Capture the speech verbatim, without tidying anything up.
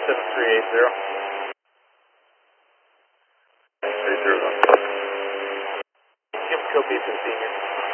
seven three eight zero. three zero. Jim Kobe for senior.